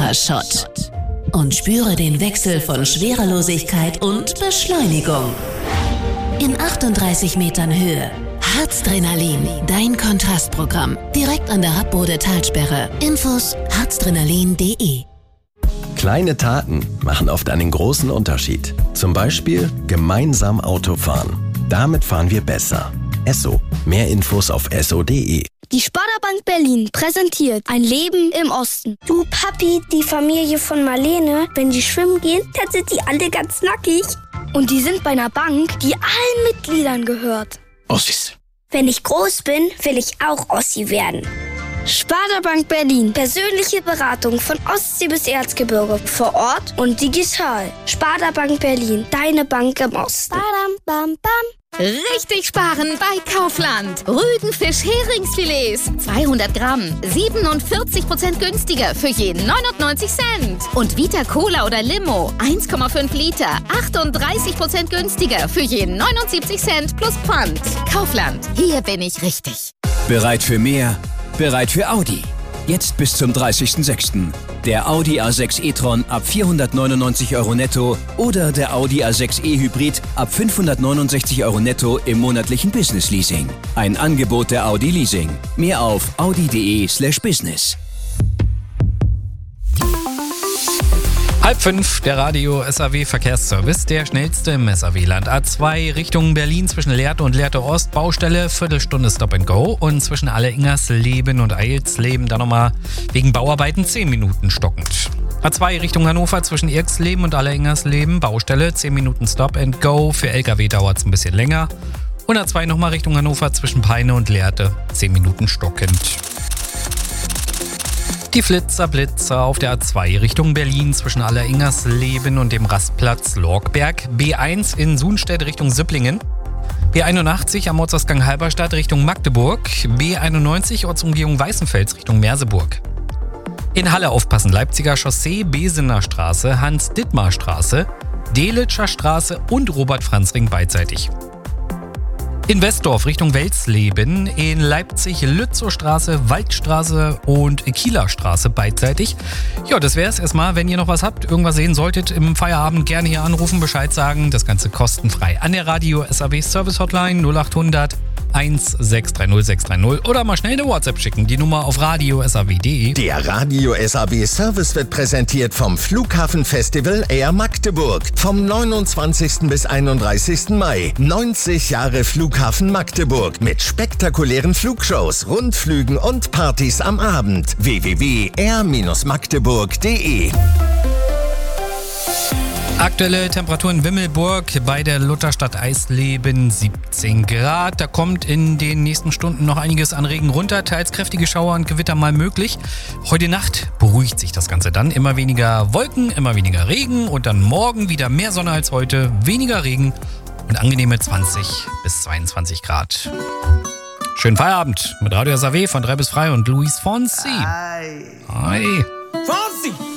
Ultraschott. Und spüre den Wechsel von Schwerelosigkeit und Beschleunigung. In 38 Metern Höhe. Harzdrenalin, dein Kontrastprogramm. Direkt an der Happbode-Talsperre. Infos harzdrenalin.de. Kleine Taten machen oft einen großen Unterschied. Zum Beispiel gemeinsam Auto fahren. Damit fahren wir besser. Esso. Mehr Infos auf esso.de. Die Sparda-Bank Berlin präsentiert ein Leben im Osten. Du Papi, die Familie von Marlene, wenn die schwimmen gehen, dann sind die alle ganz nackig. Und die sind bei einer Bank, die allen Mitgliedern gehört. Ossis. Wenn ich groß bin, will ich auch Ossi werden. Sparda-Bank Berlin. Persönliche Beratung von Ostsee bis Erzgebirge. Vor Ort und digital. Sparda-Bank Berlin. Deine Bank im Osten. Badam, bam, bam. Richtig sparen bei Kaufland. Rüdenfisch-Heringsfilets. 200 Gramm. 47% günstiger für jeden 99 Cent. Und Vita Cola oder Limo. 1,5 Liter. 38% günstiger für jeden 79 Cent plus Pfand. Kaufland. Hier bin ich richtig. Bereit für mehr? Bereit für Audi. Jetzt bis zum 30.06. Der Audi A6 e-tron ab 499 € netto oder der Audi A6 e-Hybrid ab 569 € netto im monatlichen Business-Leasing. Ein Angebot der Audi Leasing. Mehr auf audi.de/business. 4:30, der Radio SAW Verkehrsservice, der schnellste im SAW-Land. A2 Richtung Berlin zwischen Lehrte und Lehrte Ost, Baustelle, Viertelstunde Stop and Go. Und zwischen Alle-Ingersleben und Eilsleben dann nochmal wegen Bauarbeiten 10 Minuten stockend. A2 Richtung Hannover zwischen Irksleben und Alle-Ingersleben, Baustelle, 10 Minuten Stop and Go. Für LKW dauert es ein bisschen länger. Und A2 nochmal Richtung Hannover zwischen Peine und Lehrte, 10 Minuten stockend. Die Flitzer-Blitzer auf der A2 Richtung Berlin zwischen Alle-Ingersleben und dem Rastplatz Lorgberg. B1 in Sunstedt Richtung Sipplingen. B81 am Ortsausgang Halberstadt Richtung Magdeburg. B91 Ortsumgehung Weißenfels Richtung Merseburg. In Halle aufpassen, Leipziger Chaussee, Besener Straße, Hans-Dittmar-Straße, Delitscher Straße und Robert-Franz-Ring beidseitig. In Westdorf Richtung Welsleben, in Leipzig Lützow Straße, Waldstraße und Kieler Straße beidseitig. Ja, das wäre es erstmal. Wenn ihr noch was habt, irgendwas sehen solltet im Feierabend, gerne hier anrufen, Bescheid sagen. Das Ganze kostenfrei an der Radio SAW Service Hotline 0800 1630 630 oder mal schnell eine WhatsApp schicken. Die Nummer auf radio.saw.de. Der Radio SAW Service wird präsentiert vom Flughafenfestival Air Magdeburg. Vom 29. bis 31. Mai. 90 Jahre Flughafen Magdeburg mit spektakulären Flugshows, Rundflügen und Partys am Abend. www.air-magdeburg.de. Aktuelle Temperatur in Wimmelburg bei der Lutherstadt Eisleben 17 Grad. Da kommt in den nächsten Stunden noch einiges an Regen runter. Teils kräftige Schauer und Gewitter mal möglich. Heute Nacht beruhigt sich das Ganze dann. Immer weniger Wolken, immer weniger Regen und dann morgen wieder mehr Sonne als heute. Weniger Regen und angenehme 20 bis 22 Grad. Schönen Feierabend mit Radio SAW von 3 bis frei und Luis Fonsi. Hi. Fonsi!